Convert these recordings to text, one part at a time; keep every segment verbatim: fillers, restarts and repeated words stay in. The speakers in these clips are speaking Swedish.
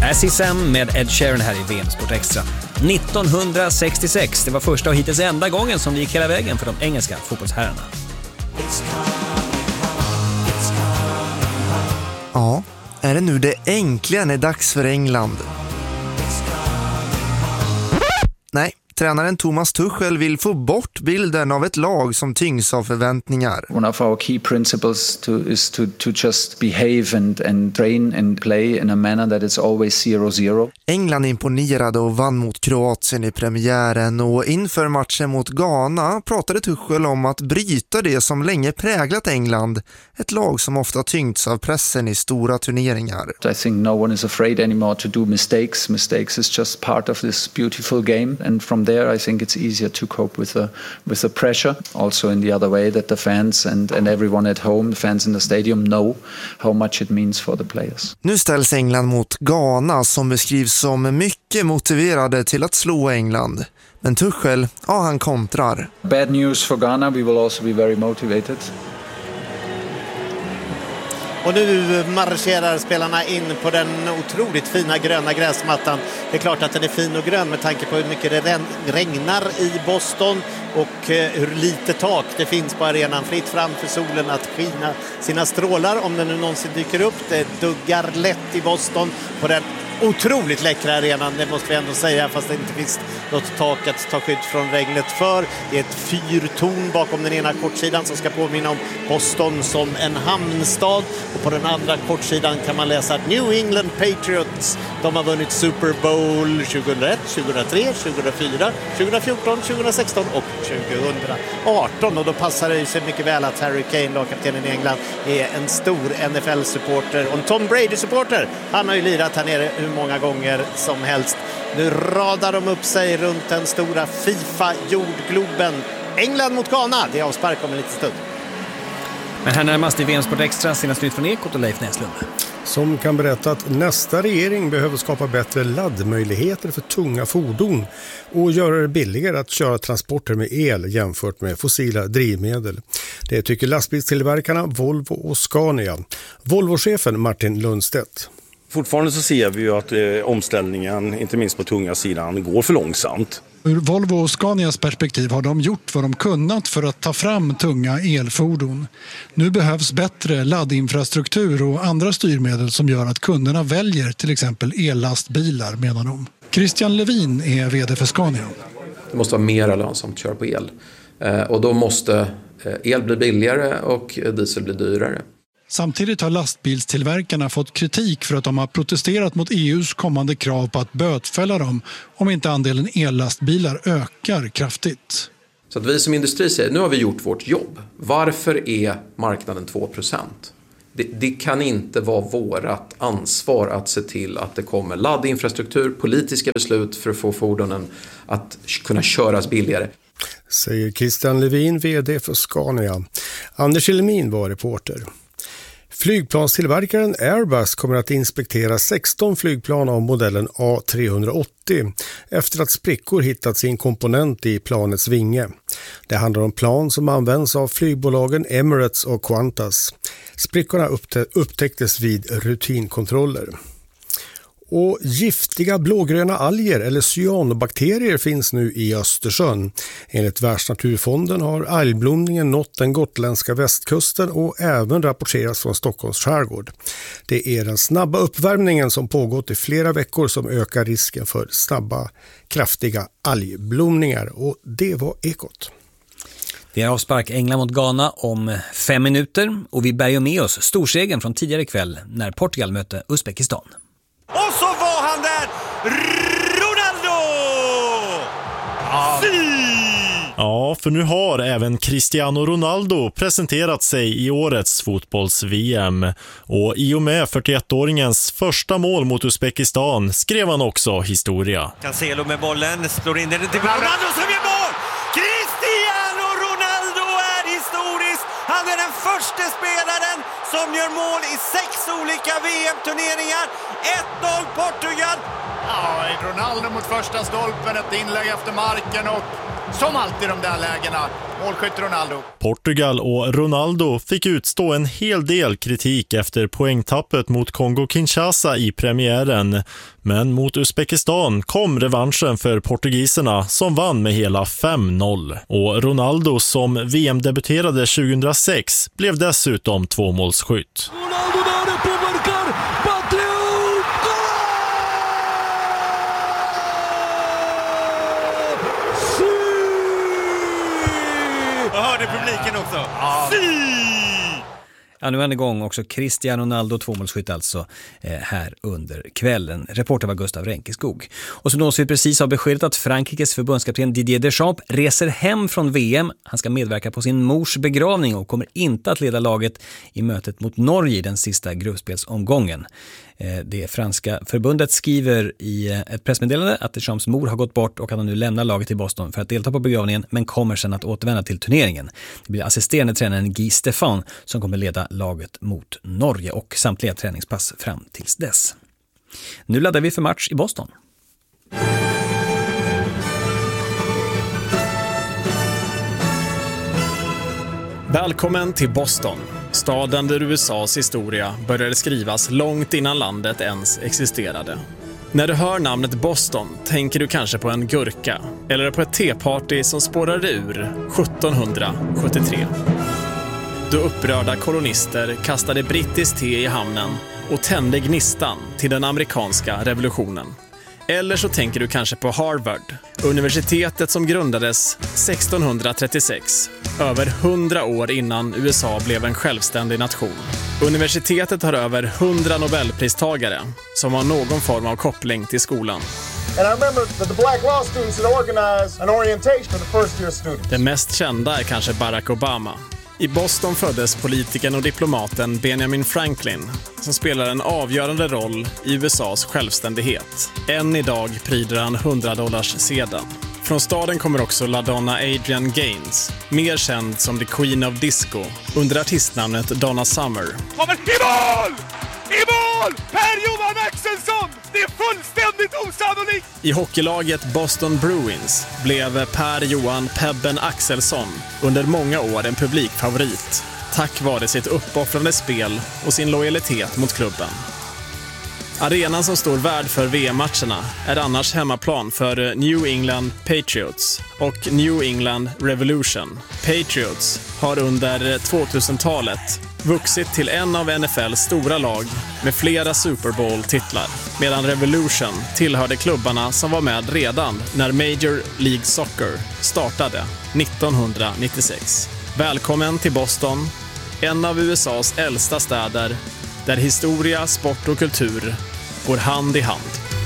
As Is Sam med Ed Sheeran här i V M Sport Extra. nittonhundrasextiosex, det var första och hittills enda gången som det gick hela vägen för de engelska fotbollsherrarna. Ja, är det nu det äntligen är dags för England? Nej, tränaren Thomas Tuchel vill få bort bilden av ett lag som tyngs av förväntningar. One of our key principles to, is to, to just behave and, and train and play in a manner that it's always zero zero. England imponerade och vann mot Kroatien i premiären, och inför matchen mot Ghana pratade Tuchel om att bryta det som länge präglat England, ett lag som ofta tyngts av pressen i stora turneringar. I think no one is afraid anymore to do mistakes. Mistakes is just part of this beautiful game, and from there I think it's easier to cope with the with the pressure. Also in the other way, that the fans and, and everyone at home, the fans in the stadium, know how much it means for the players. Nu ställs England mot Ghana, som beskrivs som mycket motiverade till att slå England. Men Tuchel, ja, han kontrar. Bad news for Ghana, we will also be very motivated. Och nu marscherar spelarna in på den otroligt fina gröna gräsmattan. Det är klart att den är fin och grön med tanke på hur mycket det regnar i Boston och hur lite tak det finns på arenan. Fritt fram för solen att skina sina strålar om den nu någonsin dyker upp. Det duggar lätt i Boston på den otroligt läckra arenan, det måste vi ändå säga, fast det inte finns något tak att ta skydd från regnet för. Det är ett fyrtorn bakom den ena kortsidan som ska påminna om Boston som en hamnstad, och på den andra kortsidan kan man läsa att New England Patriots, de har vunnit Super Bowl tjugohundraett, tjugohundratre, tjugohundrafyra, tjugohundrafjorton, tjugohundrasexton och tjugohundraarton, och då passar det ju sig mycket väl att Harry Kane, lagkaptenen i England, är en stor N F L-supporter och en Tom Brady-supporter. Han har ju lirat här nere hur många gånger som helst. Nu radar de upp sig runt den stora FIFA-jordgloben. England mot Ghana, det är avspark om en liten stund. Men här närmast i V M Sport Extra, senast nytt från Ekot och Leif Näslund. Som kan berätta att nästa regering behöver skapa bättre laddmöjligheter för tunga fordon och göra det billigare att köra transporter med el jämfört med fossila drivmedel. Det tycker lastbilstillverkarna Volvo och Scania. Volvo-chefen Martin Lundstedt. Fortfarande så ser vi ju att eh, omställningen, inte minst på tunga sidan, går för långsamt. Ur Volvo och Scanias perspektiv har de gjort vad de kunnat för att ta fram tunga elfordon. Nu behövs bättre laddinfrastruktur och andra styrmedel som gör att kunderna väljer till exempel ellastbilar, menar de. Christian Levin är vd för Scania. Det måste vara mer lönsamt att köra på el. Eh, och då måste el bli billigare och diesel bli dyrare. Samtidigt har lastbilstillverkarna fått kritik för att de har protesterat mot E U:s kommande krav på att bötfälla dem om inte andelen ellastbilar ökar kraftigt. Så att vi som industri säger, nu har vi gjort vårt jobb. Varför är marknaden två procent? Det, det kan inte vara vårt ansvar att se till att det kommer laddinfrastruktur, politiska beslut för att få fordonen att kunna köras billigare. Säger Christian Levin, vd för Scania. Anders Elmin var reporter. Flygplanstillverkaren Airbus kommer att inspektera sexton flygplan av modellen A tre åttio efter att sprickor hittats i en komponent i planets vinge. Det handlar om plan som används av flygbolagen Emirates och Qantas. Sprickorna upptäcktes vid rutinkontroller. Och giftiga blågröna alger eller cyanobakterier finns nu i Östersjön. Enligt Världsnaturfonden har algblomningen nått den gotländska västkusten och även rapporteras från Stockholms skärgård. Det är den snabba uppvärmningen som pågått i flera veckor som ökar risken för snabba, kraftiga algblomningar. Och det var Ekot. Det är avspark England mot Ghana om fem minuter och vi bär ju med oss storsegen från tidigare kväll när Portugal mötte Uzbekistan. Och så var han där! Ronaldo! Fy! Ja, för nu har även Cristiano Ronaldo presenterat sig i årets fotbolls-V M. Och i och med fyrtioettåringens första mål mot Uzbekistan skrev han också historia. Cancelo med bollen, slår in den till Ronaldo som gör mål! Cristiano Ronaldo är historisk! Han är den första spelaren som gör mål i sex olika V M-turneringar. ett noll Portugal. Ja, Ronaldo mot första stolpen, ett inlägg efter marken och som alltid de där lägena. Målskytt Ronaldo. Portugal och Ronaldo fick utstå en hel del kritik efter poängtappet mot Kongo-Kinshasa i premiären. Men mot Uzbekistan kom revanschen för portugiserna som vann med hela fem noll. Och Ronaldo som V M-debuterade tjugohundrasex blev dessutom tvåmålsskytt. Ronaldo där uppe och markar! Patriot! Jag hörde publiken också. Ja. Ja, nu är han igång också. Cristiano Ronaldo, tvåmålsskytt alltså, eh, här under kvällen. Reporter var Gustav Ränkeskog. Och så nås vi precis av beskedet att Frankrikes förbundskapten Didier Deschamps reser hem från V M. Han ska medverka på sin mors begravning och kommer inte att leda laget i mötet mot Norge i den sista gruppspelsomgången. Eh, det franska förbundet skriver i ett pressmeddelande att Deschamps mor har gått bort och att han nu lämnar laget i Boston för att delta på begravningen, men kommer sedan att återvända till turneringen. Det blir assisterande tränaren Guy Stéphane som kommer leda laget mot Norge och samtliga träningspass fram tills dess. Nu laddar vi för match i Boston. Välkommen till Boston, staden där U S A:s historia började skrivas långt innan landet ens existerade. När du hör namnet Boston tänker du kanske på en gurka eller på ett teparty som spårade ur sjuttonhundrasjuttiotre. Då upprörda kolonister kastade brittiskt te i hamnen och tände gnistan till den amerikanska revolutionen. Eller så tänker du kanske på Harvard, universitetet som grundades sextonhundratrettiosex, över hundra år innan U S A blev en självständig nation. Universitetet har över hundra Nobelpristagare som har någon form av koppling till skolan. And I remember that the black law students had organized an orientation for the first year students. Den mest kända är kanske Barack Obama. I Boston föddes politikern och diplomaten Benjamin Franklin som spelar en avgörande roll i U S A:s självständighet. Än idag pryder han hundra-dollars-sedeln. Från staden kommer också LaDonna Adrienne Gaines, mer känd som The Queen of Disco, under artistnamnet Donna Summer. Kommer i mål! I mål! Per-Johan Axelsson! Det är fullständigt osannolikt! I hockeylaget Boston Bruins blev Per-Johan Pebben Axelsson under många år en publikfavorit, tack vare sitt uppoffrande spel och sin lojalitet mot klubben. Arenan som står värd för V M-matcherna är annars hemmaplan för New England Patriots och New England Revolution. Patriots har under tvåtusentalet vuxit till en av N F L:s stora lag med flera Super Bowl-titlar, medan Revolution tillhörde klubbarna som var med redan när Major League Soccer startade nittonhundranittiosex. Välkommen till Boston, en av U S A:s äldsta städer, där historia, sport och kultur går hand i hand.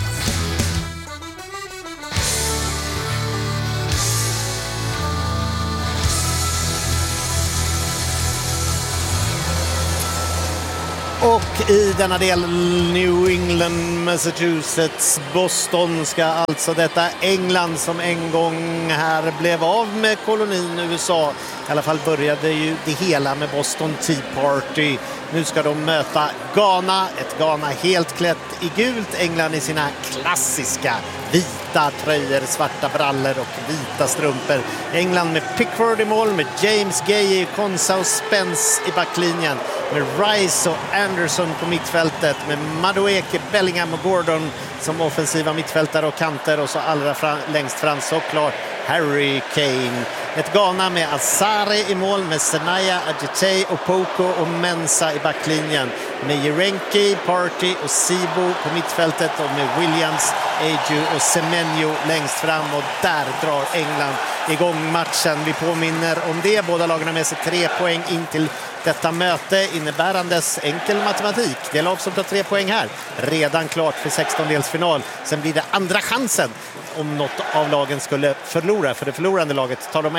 Och i denna del New England, Massachusetts, Boston ska alltså detta England som en gång här blev av med kolonin U S A. I alla fall började ju det hela med Boston Tea Party. Nu ska de möta Ghana, ett Ghana helt klätt i gult. England i sina klassiska vita tröjor, svarta brallor och vita strumpor. England med Pickford i mål, med James Gay, Konsa och Spence i backlinjen. Med Rice och Anderson på mittfältet, med Madueke, Bellingham och Gordon som offensiva mittfältare och kanter, och så allra fram, längst fram såklart Harry Kane. Ett Ghana med Azare i mål, med Senaya, Adjetey och Poko och Mensa i backlinjen. Med Jerenki, Party och Sibo på mittfältet, och med Williams, Eju och Semenyo längst fram, och där drar England igång matchen. Vi påminner om det, båda lagen har med sig tre poäng in till detta möte, innebärandes enkel matematik. Det lag som tar tre poäng här redan klart för sextondelsfinal. Sen blir det andra chansen om något av lagen skulle förlora, för det förlorande laget tar de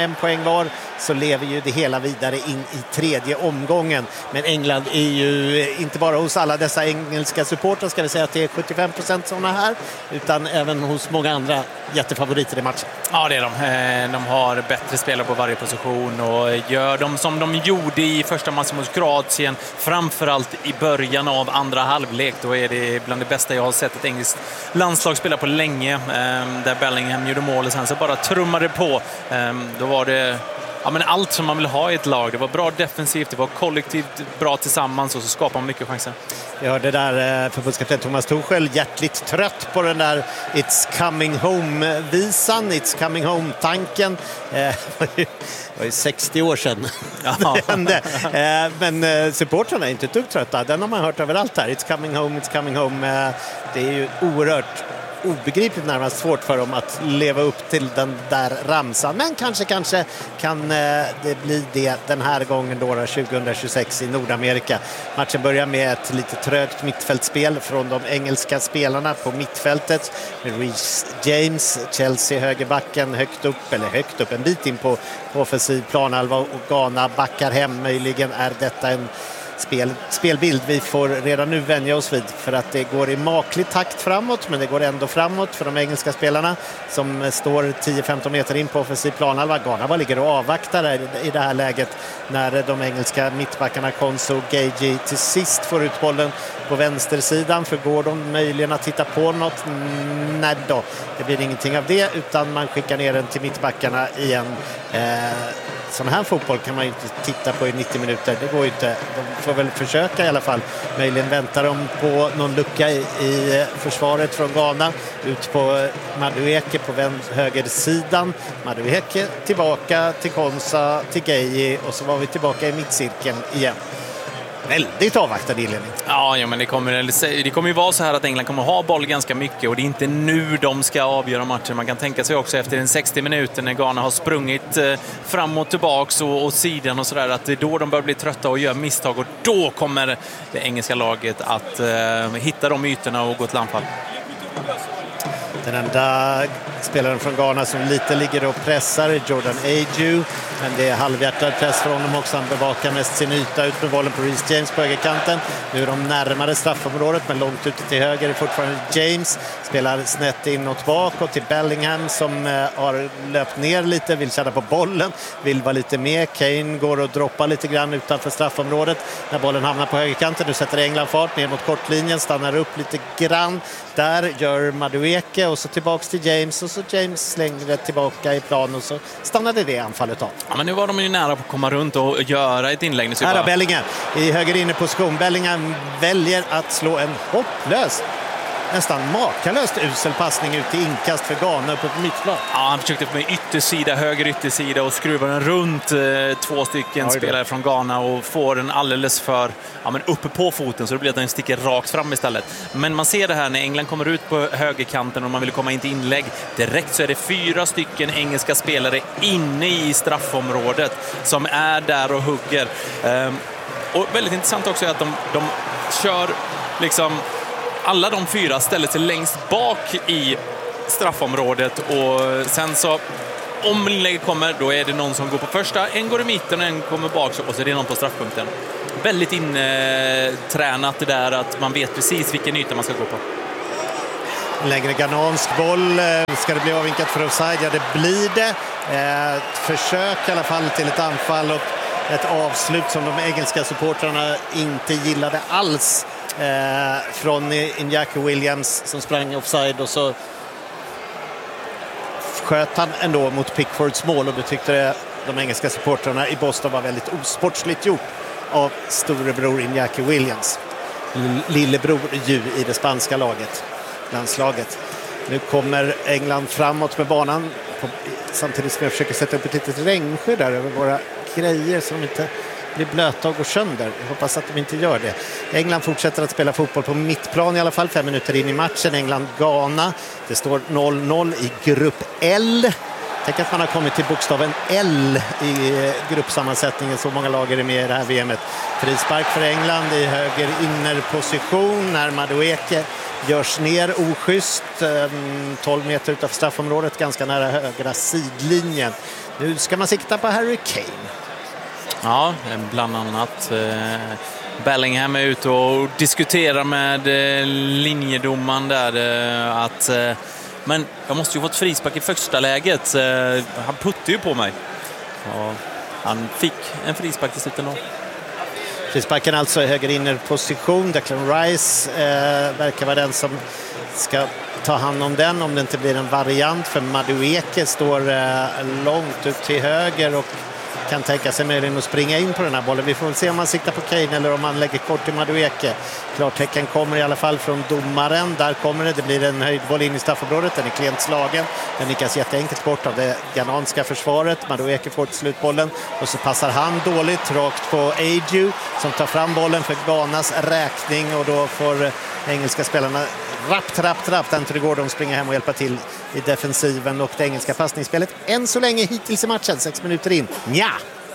en poäng var, så lever ju det hela vidare in i tredje omgången. Men England är ju inte bara hos alla dessa engelska supportrar, ska vi säga att det är sjuttiofem procent sådana här, utan även hos många andra jättefavoriter i matchen. Ja, det är de. De har bättre spelare på varje position och gör de som de gjorde i första matchen mot Kroatien, framförallt i början av andra halvlek. Då är det bland det bästa jag har sett ett engelskt landslag spela på länge, där Bellingham gjorde mål och sen så bara trummade på. Då var det ja, men allt som man vill ha i ett lag. Det var bra defensivt, det var kollektivt bra tillsammans och så skapar man mycket chanser. Jag hörde där förbundskapten Thomas Tuchel hjärtligt trött på den där It's coming home-visan, It's coming home-tanken. Det var ju sextio år sedan ja. det hände. Men supportrarna är inte ett dugg trötta. Den har man hört överallt här. It's coming home, it's coming home. Det är ju oerhört obegripligt närmast svårt för dem att leva upp till den där ramsan. Men kanske, kanske kan det bli det den här gången då, tjugohundratjugosex i Nordamerika. Matchen börjar med ett lite trögt mittfältspel från de engelska spelarna på mittfältet. Med Reece James, Chelsea högerbacken högt upp, eller högt upp, en bit in på offensiv planhalva och Ghana backar hem. Möjligen är detta en Spel, spelbild vi får redan nu vänja oss vid, för att det går i maklig takt framåt, men det går ändå framåt för de engelska spelarna som står tio femton meter in på offensiv planhalva. Ghana bara ligger och avvaktar i det här läget när de engelska mittbackarna Konso och Gagey till sist får ut bollen på vänstersidan. För går de möjligen att titta på något? Nej då, det blir ingenting av det, utan man skickar ner den till mittbackarna igen. Eh, sån här fotboll kan man ju inte titta på i nittio minuter, det går ju inte. De får väl försöka i alla fall. Möjligen väntar de på någon lucka i, i försvaret från Ghana. Ut på Madueke på högersidan. Madueke tillbaka till Konsa, till Gagey, och så var vi tillbaka i mittcirkeln igen. Väldigt avvaktad inledning. Ja, ja, men det kommer, det kommer ju vara så här att England kommer ha boll ganska mycket, och det är inte nu de ska avgöra matchen. Man kan tänka sig också efter en sextio minuter när Ghana har sprungit eh, fram och tillbaks och, och sidan och sådär, att det är då de börjar bli trötta och gör misstag, och då kommer det engelska laget att eh, hitta de ytorna och gå till anfall. Den enda spelaren från Ghana som lite ligger och pressar är Jordan Ayew, men det är halvhjärtad press för honom också. Han bevakar mest sin yta ut med bollen på Reece James på högerkanten. Nu är de närmare straffområdet, men långt ute till höger är fortfarande James. Spelar snett inåt bakåt till Bellingham som eh, har löpt ner lite, vill känna på bollen, vill vara lite med. Kane går och droppar lite grann utanför straffområdet när bollen hamnar på högerkanten. Nu sätter England fart ner mot kortlinjen, stannar upp lite grann. Där gör Madueke och så tillbaks till James, och så James slänger tillbaka i plan, och så stannade det anfallet av. Ja, men nu var de ju nära på att komma runt och göra ett inlägg. Här har Bellingham i höger inne position. Bellingham väljer att slå en hopplös, nästan makalöst usel passning ut i inkast för Ghana uppe på mittplan. Ja, han försökte med yttersida, höger yttersida, och skruvar den runt eh, två stycken spelare från Ghana och får den alldeles för ja, men uppe på foten, så det blir att den sticker rakt fram istället. Men man ser det här när England kommer ut på högerkanten och man vill komma in till inlägg. Direkt så är det fyra stycken engelska spelare inne i straffområdet som är där och hugger. Ehm, och väldigt intressant också är att de, de kör liksom alla de fyra ställer sig längst bak i straffområdet, och sen så om inlägget kommer, då är det någon som går på första, en går i mitten och en kommer bak, och så är det någon på straffpunkten. Väldigt intränat det där att man vet precis vilken yta man ska gå på. En längre ghanansk boll. Ska det bli avvinkat för offside? Ja, det blir det. Ett försök i alla fall till ett anfall och ett avslut som de engelska supportrarna inte gillade alls. Eh, från Iñaki Williams som sprang offside, och så sköt han ändå mot Pickfords mål, och det tyckte de engelska supportrarna i Boston var väldigt osportsligt gjort av storebror Iñaki Williams, lillebror ju i det spanska laget, landslaget. Nu kommer England framåt med banan på, samtidigt som jag försöker sätta upp ett litet regnskydd där över våra grejer som inte blir blöta och går sönder. Jag hoppas att de inte gör det. England fortsätter att spela fotboll på mittplan i alla fall, fem minuter in i matchen. England-Ghana. Det står noll noll i grupp L. Tänk att man har kommit till bokstaven L i gruppsammansättningen. Så många lag är med i det här V M:et. Frispark för England i höger innerposition när Madueke görs ner oschysst, tolv meter utanför straffområdet, ganska nära högra sidlinjen. Nu ska man sikta på Harry Kane. Ja, bland annat. Bellingham är ute och diskuterar med linjedomaren där att men jag måste ju få ett frispark i första läget. Han puttade ju på mig. Ja, han fick en frispark till slut ändå. Frisparken alltså i höger innerposition. Declan Rice eh, verkar vara den som ska ta hand om den, om det inte blir en variant, för Madueke står eh, långt ut till höger och kan tänka sig möjligen att springa in på den här bollen. Vi får väl se om man siktar på Kane eller om man lägger kort till Madueke. Klartecken kommer i alla fall från domaren. Där kommer det. Det blir en höjdboll in i straffområdet. Den är klent slagen. Den nickas jätteenkelt bort av det ghananska försvaret. Madueke får till slutbollen och så passar han dåligt rakt på Ayew som tar fram bollen för Ghanas räkning, och då får engelska spelarna rappt, rappt, rappt. Anthony Gordon springer hem och hjälper till i defensiven, och det engelska passningsspelet än så länge hittills i matchen, sex minuter in. Nja!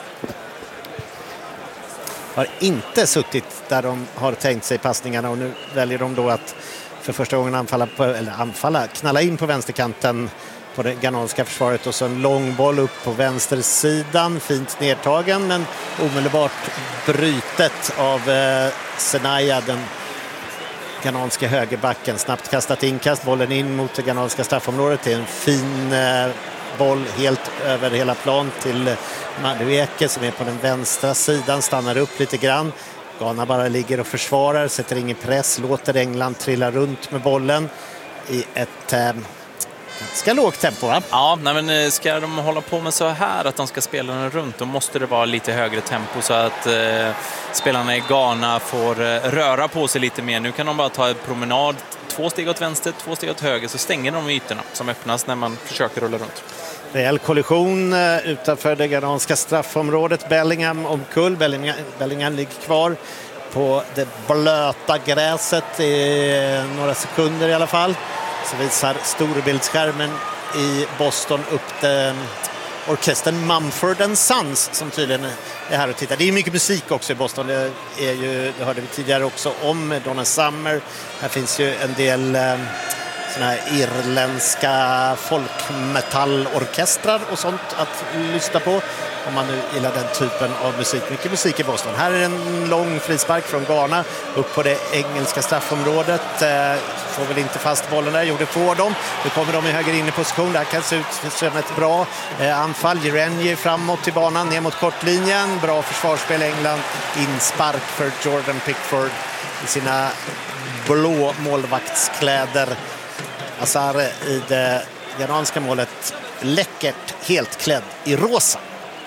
Har inte suttit där de har tänkt sig passningarna, och nu väljer de då att för första gången anfalla, på, eller anfalla, knalla in på vänsterkanten på det ghananska försvaret, och så en lång boll upp på vänstersidan, fint nedtagen men omedelbart brytet av eh, Senaya, den ghananska högerbacken. Snabbt kastat inkast, bollen in mot det ghananska straffområdet. Det är en fin eh, boll helt över hela plan till Madueke som är på den vänstra sidan, stannar upp lite grann. Ghana bara ligger och försvarar, sätter ingen press, låter England trilla runt med bollen i ett eh, ganska lågt tempo, va? Ja, nej, men ska de hålla på med så här att de ska spela den runt, då måste det vara lite högre tempo så att eh, spelarna i Ghana får eh, röra på sig lite mer. Nu kan de bara ta en promenad, två steg åt vänster, två steg åt höger, så stänger de ytorna som öppnas när man försöker rulla runt. Rejäl kollision uh, utanför det ghananska straffområdet. Bellingham omkull. Bellingham, Bellingham ligger kvar på det blöta gräset i några sekunder i alla fall. Så visar storbildsskärmen i Boston upp det, orkestern Mumford and Sons som tydligen är här och tittar. Det är mycket musik också i Boston. Det är ju, det hörde vi tidigare också om Donna Summer. Här finns ju en del um, såna här irländska folkmetallorkestrar och sånt att lyssna på om man nu gillar den typen av musik. Mycket musik i Boston. Här är en lång frispark från Ghana upp på det engelska straffområdet. Eh, får väl inte fast bollen där. Jo, det får de. Nu kommer de i höger inne position. Det här kan se ut som ett bra eh, anfall. Jirenje framåt till banan, ner mot kortlinjen. Bra försvarsspel England. Inspark för Jordan Pickford i sina blå målvaktskläder. Azar i det ghananska målet läckert helt klädd i rosa.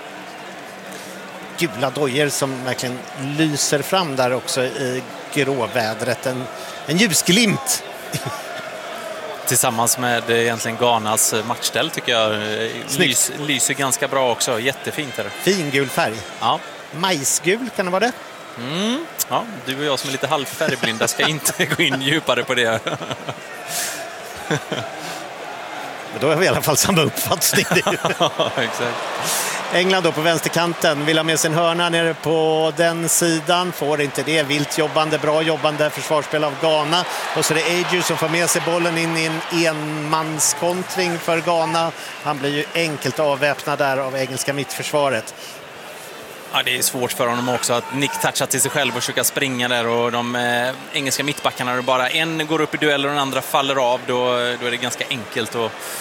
Gula dojer som verkligen lyser fram där också i gråvädret. En, en ljusglimt. Tillsammans med egentligen Ghanas matchställ tycker jag lys, lyser ganska bra också. Jättefint är det. Fin gul färg. Ja. Majsgul, kan det vara det? Mm. Ja, du och jag som är lite halvfärgblinda ska inte gå in djupare på det. Men då har vi i alla fall samma uppfattning. Ja, exakt. England då på vänsterkanten vill ha med sin hörna nere på den sidan, får inte det. Vilt jobbande, bra jobbande försvarsspel av Ghana, och så är det Ayew som får med sig bollen in i en enmanskontring för Ghana. Han blir ju enkelt avväpnad där av engelska mittförsvaret. Ja, det är svårt för honom också att Nick toucha till sig själv och försöka springa där, och de eh, engelska mittbackarna, bara en går upp i duell och den andra faller av, då, då är det ganska enkelt att